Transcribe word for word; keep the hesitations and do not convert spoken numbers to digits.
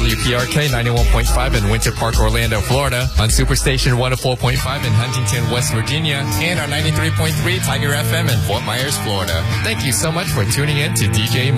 W P R K ninety-one point five in Winter Park, Orlando, Florida, on Superstation one oh four point five in Huntington, West Virginia, and our ninety-three point three Tiger F M in Fort Myers, Florida. Thank you so much for tuning in to D J